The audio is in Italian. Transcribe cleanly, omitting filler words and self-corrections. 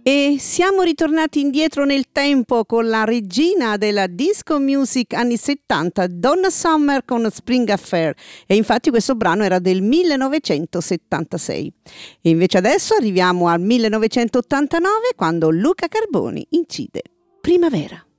E siamo ritornati indietro nel tempo con la regina della disco music anni 70, Donna Summer con Spring Affair, e infatti questo brano era del 1976. E invece adesso arriviamo al 1989 quando Luca Carboni incide Primavera.